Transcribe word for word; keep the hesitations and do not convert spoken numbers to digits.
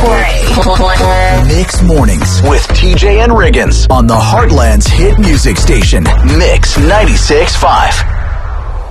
Mix Mornings with T J and Riggins on the Heartland's hit music station, Mix ninety-six point five.